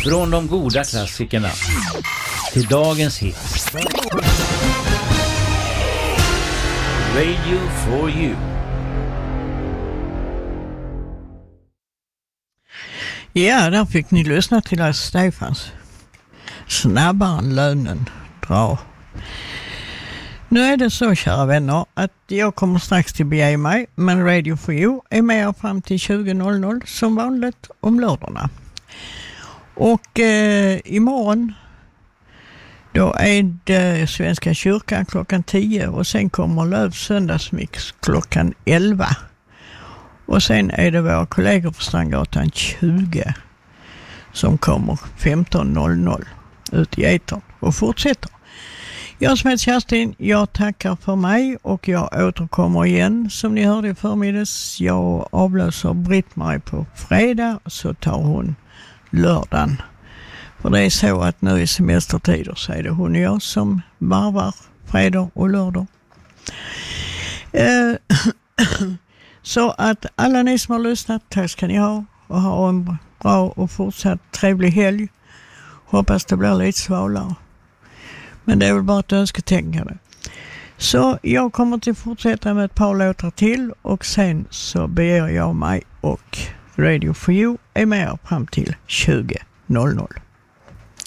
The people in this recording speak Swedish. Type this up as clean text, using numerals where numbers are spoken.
Från de goda klassikerna till dagens hit. Radio for you. Ja, där fick ni lyssna till Lasse Stefans. Snabbare än lönen drar. Nu är det så, kära vänner, att jag kommer strax till bege mig, men Radio for you är med fram till 20.00 som vanligt om lördagarna. Och imorgon då är det Svenska kyrkan klockan 10 och sen kommer Lövs söndagsmix klockan 11. Och sen är det våra kollegor på Strandgatan 20 som kommer 15.00 ut i etern och fortsätter. Jag som heter Kerstin, jag tackar för mig och jag återkommer igen som ni hörde i förmiddags. Jag avlöser Britt-Marie på fredag så tar hon lördagen. För det är så att nu i semestertider så är det hon och jag som varvar fredag och lördag. Så att alla ni som har lyssnat, tack ska ni ha och ha en bra och fortsatt trevlig helg. Hoppas det blir lite svalare. Men det är väl bara ett önsketänkande. Så jag kommer till fortsätta med ett par låtar till och sen så beger jag mig och Radio for you är med fram till 20.00.